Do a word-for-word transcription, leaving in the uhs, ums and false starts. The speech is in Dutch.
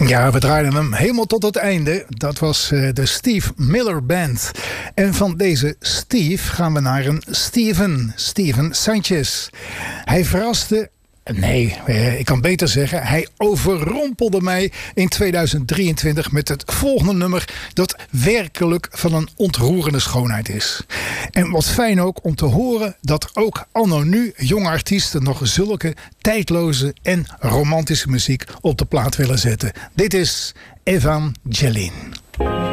Ja, we draaiden hem helemaal tot het einde. Dat was uh, de Steve Miller Band. En van deze Steve gaan we naar een Steven. Steven Sanchez. Hij verraste... Nee, ik kan beter zeggen, hij overrompelde mij in tweeduizend drieëntwintig met het volgende nummer dat werkelijk van een ontroerende schoonheid is. En wat fijn ook om te horen dat ook anno nu jonge artiesten nog zulke tijdloze en romantische muziek op de plaat willen zetten. Dit is Evangeline.